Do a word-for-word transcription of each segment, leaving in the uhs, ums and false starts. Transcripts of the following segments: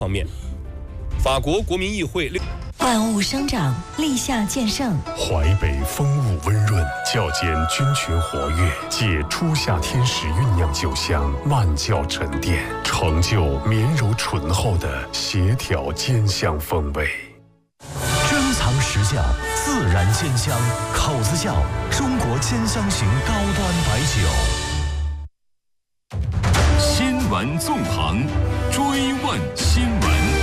方面，法国国民议会。 万物生长，立夏渐盛。 淮北风物温润，较间菌群活跃，借初夏天时酝酿酒香，慢酵沉淀，成就绵柔醇厚的协调兼香风味。 珍藏实窖，自然兼香，口子窖，中国兼香型高端白酒。 新闻纵横，追问新闻。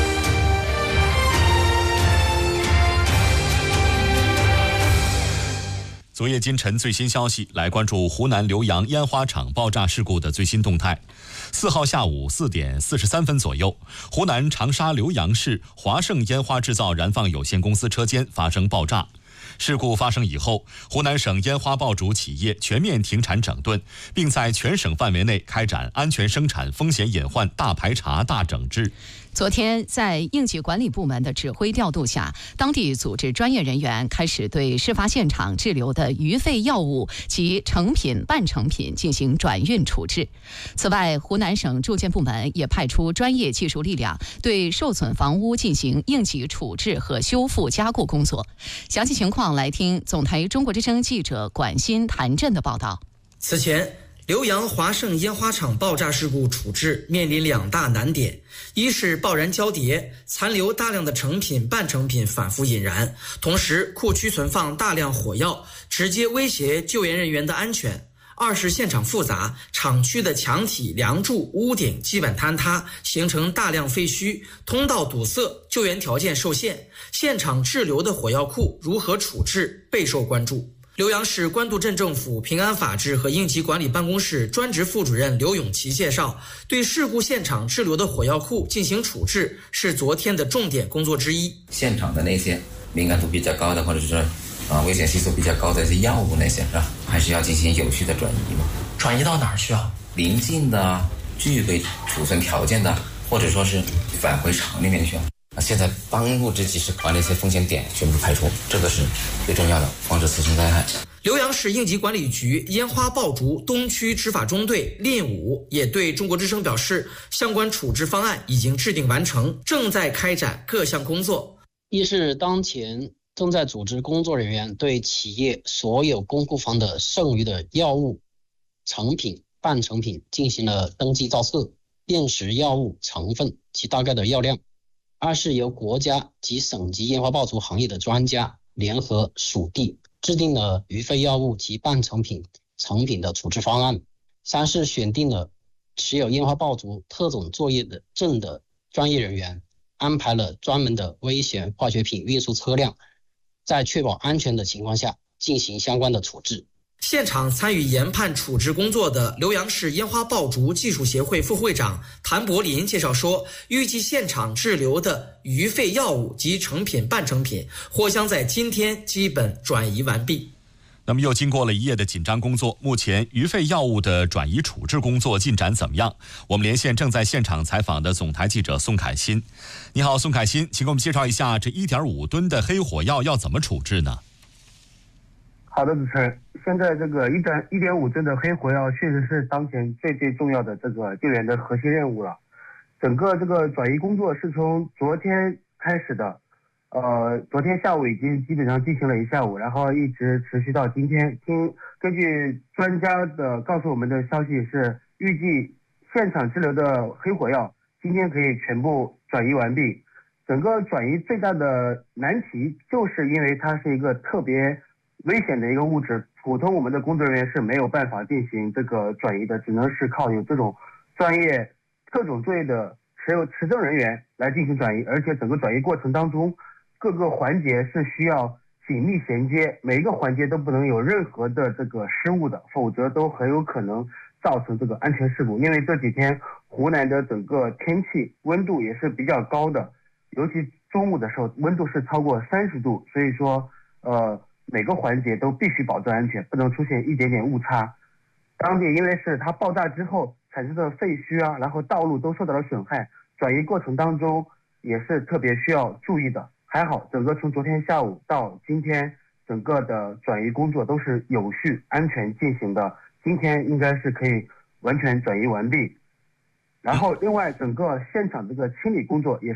昨夜今晨最新消息，来关注湖南浏阳烟花厂爆炸事故的最新动态。四号下午四点四十三分左右，湖南长沙浏阳市华盛烟花制造燃放有限公司车间发生爆炸。事故发生以后，湖南省烟花爆竹企业全面停产整顿，并在全省范围内开展安全生产风险隐患大排查大整治。 昨天，在应急管理部门的指挥调度下，当地组织专业人员开始对事发现场滞留的余废药物及成品、半成品进行转运处置。此外，湖南省住建部门也派出专业技术力量，对受损房屋进行应急处置和修复加固工作。详细情况来听总台中国之声记者管鑫、谭震的报道。 此前，浏阳华盛烟花厂爆炸事故处置面临两大难点，一是爆燃交叠，残留大量的成品、半成品反复引燃，同时库区存放大量火药，直接威胁救援人员的安全；二是现场复杂，厂区的墙体、梁柱、屋顶基本坍塌，形成大量废墟，通道堵塞，救援条件受限，现场滞留的火药库如何处置备受关注。浏阳市官渡镇政府平安法制和应急管理办公室专职副主任刘永奇介绍，对事故现场滞留的火药库进行处置是昨天的重点工作之一。 现场的那些敏感度比较高的，或者是啊危险系数比较高的一些药物那些，是吧？还是要进行有序的转移嘛？ 转移到哪儿去啊？ 邻近的、具备储存条件的，或者说是返回厂里面去。现在帮助这及时把那些风险点全部排除，这个是最重要的，防止次生灾害。 浏阳市应急管理局烟花爆竹东区执法中队练武也对中国之声表示，相关处置方案已经制定完成，正在开展各项工作。 一是当前正在组织工作人员对企业所有公库房的剩余的药物、成品、半成品进行了登记造册，辨识药物成分及大概的药量。二是由国家及省级烟花爆竹行业的专家联合属地制定了余废药物及半成品、成品的处置方案。三是选定了持有烟花爆竹特种作业的证的专业人员，安排了专门的危险化学品运输车辆，在确保安全的情况下进行相关的处置。 现场参与研判处置工作的浏阳市烟花爆竹技术协会副会长谭柏林介绍说，预计现场滞留的余废药物及成品、半成品或将在今天基本转移完毕。 那么又经过了一夜的紧张工作，目前余废药物的转移处置工作进展怎么样？我们连线正在现场采访的总台记者宋凯欣。你好，宋凯欣，请给我们介绍一下这 一点五吨的黑火药要怎么处置呢？ 好的，主持人，现在这个一点一点五吨的黑火药确实是当前最最重要的这个救援的核心任务了。整个这个转移工作是从昨天开始的，呃，昨天下午已经基本上进行了一下午，然后一直持续到今天。听根据专家的告诉我们的消息是，预计现场滞留的黑火药今天可以全部转移完毕。整个转移最大的难题就是因为它是一个特别危险的一个物质，普通我们的工作人员是没有办法进行这个转移的，只能是靠有这种专业特种作业的持有持证人员来进行转移，而且整个转移过程当中各个环节是需要紧密衔接，每一个环节都不能有任何的这个失误的，否则都很有可能造成这个安全事故。因为这几天湖南的整个天气温度也是比较高的，尤其中午的时候温度是超过三十度，所以说呃每个环节都必须保证安全，不能出现一点点误差。当地因为是它爆炸之后产生的废墟啊，然后道路都受到了损害，转移过程当中也是特别需要注意的。还好整个从昨天下午到今天，整个的转移工作都是有序安全进行的，今天应该是可以完全转移完毕。然后另外整个现场这个清理工作也